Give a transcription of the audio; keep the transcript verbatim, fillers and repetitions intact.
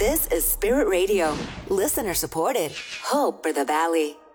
This is Spirit Radio. Listener supported. Hope for the Valley.